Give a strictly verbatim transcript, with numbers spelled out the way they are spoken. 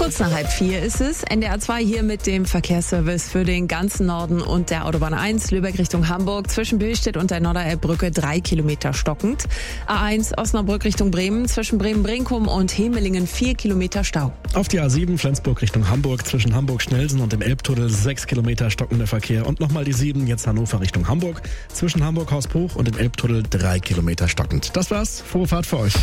Kurz nach halb vier ist es. N D R zwei hier mit dem Verkehrsservice für den ganzen Norden und der Autobahn eins, Lübeck Richtung Hamburg, zwischen Billstedt und der Norderelbbrücke drei Kilometer stockend. A eins Osnabrück Richtung Bremen, zwischen Bremen-Brinkum und Hemelingen vier Kilometer Stau. Auf die A sieben Flensburg Richtung Hamburg, zwischen Hamburg-Schnelsen und dem Elbtunnel sechs Kilometer stockender Verkehr. Und nochmal die sieben, jetzt Hannover Richtung Hamburg, zwischen Hamburg-Hausbruch und dem Elbtunnel drei Kilometer stockend. Das war's, frohe Fahrt für euch.